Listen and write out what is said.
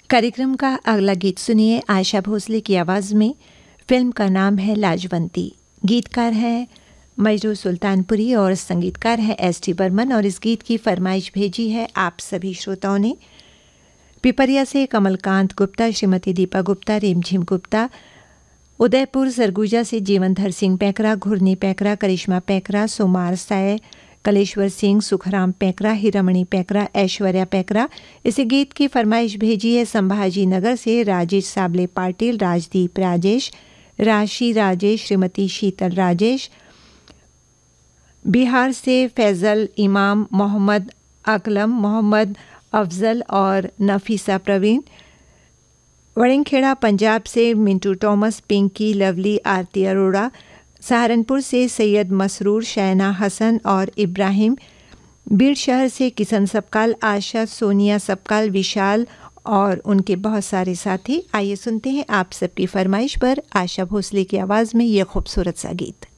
कार्यक्रम का अगला गीत सुनिए आशा भोसले की आवाज़ में। फिल्म का नाम है लाजवंती। गीतकार है मजरू सुल्तानपुरी और संगीतकार है एस.टी. बर्मन। और इस गीत की फरमाइश भेजी है आप सभी श्रोताओं ने। पिपरिया से कमलकांत गुप्ता, श्रीमती दीपा गुप्ता, रेमझिम गुप्ता, उदयपुर सरगुजा से जीवनधर सिंह पैकरा, घुरनी पैकरा, करिश्मा पैकरा, सोमार साय, कलेश्वर सिंह, सुखराम पैकरा, हीरामणि पैकरा, ऐश्वर्या पैकरा। इसे गीत की फरमाइश भेजी है संभाजी नगर से राजेश साबले पाटिल, राजदीप राजेश, राशि राजेश, श्रीमती शीतल राजेश। बिहार से फैज़ल इमाम, मोहम्मद अकलम, मोहम्मद अफजल और नफीसा प्रवीण। वड़िंगखेड़ा पंजाब से मिंटू टॉमस, पिंकी, लवली, आरती अरोड़ा। सहारनपुर से सैयद मसरूर, शैना हसन और इब्राहिम। बीड़ शहर से किशन सबकाल, आशा, सोनिया सबकाल, विशाल और उनके बहुत सारे साथी। आइए सुनते हैं आप सबकी फरमाइश पर आशा भोसले की आवाज़ में ये खूबसूरत सा गीत।